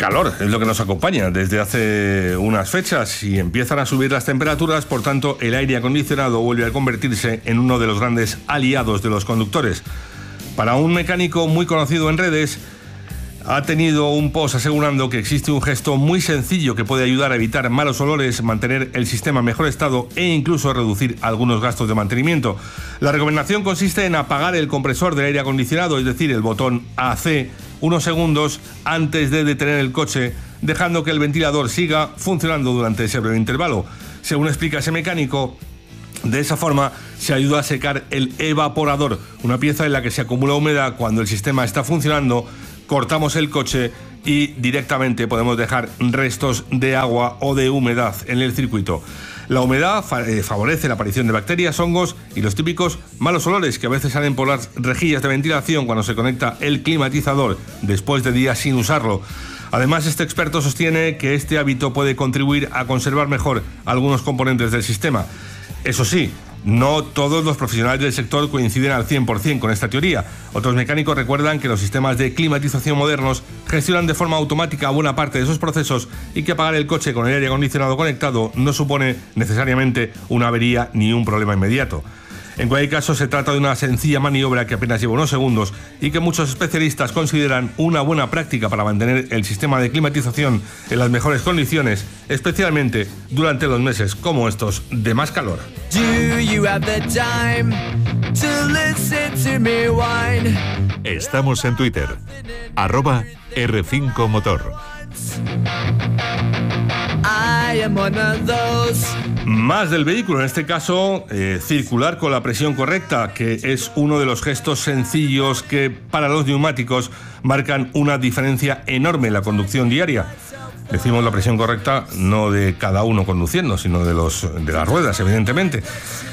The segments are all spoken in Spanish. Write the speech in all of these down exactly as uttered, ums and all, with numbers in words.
Calor es lo que nos acompaña desde hace unas fechas y empiezan a subir las temperaturas, por tanto el aire acondicionado vuelve a convertirse en uno de los grandes aliados de los conductores. Para un mecánico muy conocido en redes, ha tenido un post asegurando que existe un gesto muy sencillo que puede ayudar a evitar malos olores, mantener el sistema en mejor estado e incluso reducir algunos gastos de mantenimiento. La recomendación consiste en apagar el compresor del aire acondicionado, es decir, el botón A C, unos segundos antes de detener el coche, dejando que el ventilador siga funcionando durante ese breve intervalo. Según explica ese mecánico, de esa forma se ayuda a secar el evaporador, una pieza en la que se acumula humedad cuando el sistema está funcionando. Cortamos el coche y directamente podemos dejar restos de agua o de humedad en el circuito. La humedad fa- eh, favorece la aparición de bacterias, hongos y los típicos malos olores que a veces salen por las rejillas de ventilación cuando se conecta el climatizador después de días sin usarlo. Además, este experto sostiene que este hábito puede contribuir a conservar mejor algunos componentes del sistema. Eso sí, no todos los profesionales del sector coinciden al cien por ciento con esta teoría. Otros mecánicos recuerdan que los sistemas de climatización modernos gestionan de forma automática buena parte de esos procesos y que apagar el coche con el aire acondicionado conectado no supone necesariamente una avería ni un problema inmediato. En cualquier caso, se trata de una sencilla maniobra que apenas lleva unos segundos y que muchos especialistas consideran una buena práctica para mantener el sistema de climatización en las mejores condiciones, especialmente durante los meses como estos de más calor. Estamos en Twitter, arroba R cinco Motor. Más del vehículo, en este caso, eh, circular con la presión correcta, que es uno de los gestos sencillos que para los neumáticos marcan una diferencia enorme en la conducción diaria. Decimos la presión correcta no de cada uno conduciendo, sino de, los, de las ruedas, evidentemente.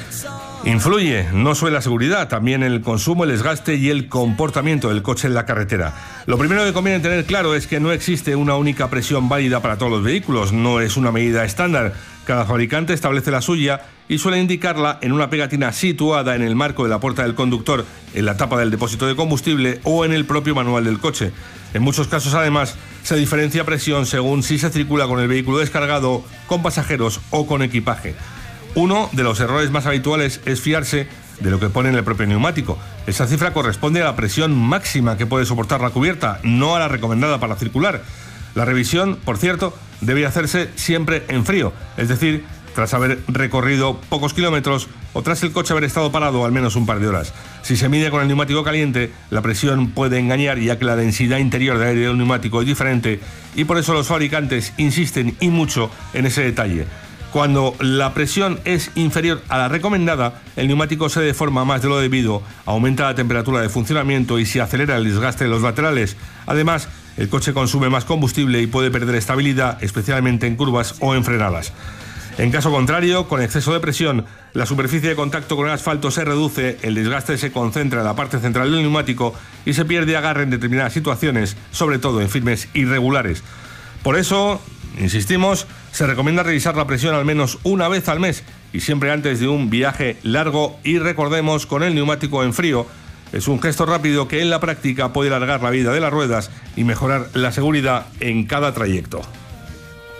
Influye no solo en la seguridad, también en el consumo, el desgaste y el comportamiento del coche en la carretera. Lo primero que conviene tener claro es que no existe una única presión válida para todos los vehículos, no es una medida estándar. Cada fabricante establece la suya y suele indicarla en una pegatina situada en el marco de la puerta del conductor, en la tapa del depósito de combustible o en el propio manual del coche. En muchos casos, además, se diferencia presión según si se circula con el vehículo descargado, con pasajeros o con equipaje. Uno de los errores más habituales es fiarse de lo que pone en el propio neumático. Esa cifra corresponde a la presión máxima que puede soportar la cubierta, no a la recomendada para circular. La revisión, por cierto, debe hacerse siempre en frío, es decir, tras haber recorrido pocos kilómetros o tras el coche haber estado parado al menos un par de horas. Si se mide con el neumático caliente, la presión puede engañar, ya que la densidad interior del aire del neumático es diferente y por eso los fabricantes insisten y mucho en ese detalle. Cuando la presión es inferior a la recomendada, el neumático se deforma más de lo debido, aumenta la temperatura de funcionamiento y se acelera el desgaste de los laterales. Además, el coche consume más combustible y puede perder estabilidad, especialmente en curvas o en frenadas. En caso contrario, con exceso de presión, la superficie de contacto con el asfalto se reduce, el desgaste se concentra en la parte central del neumático y se pierde agarre en determinadas situaciones, sobre todo en firmes irregulares. Por eso, insistimos, se recomienda revisar la presión al menos una vez al mes y siempre antes de un viaje largo, y recordemos, con el neumático en frío. Es un gesto rápido que en la práctica puede alargar la vida de las ruedas y mejorar la seguridad en cada trayecto.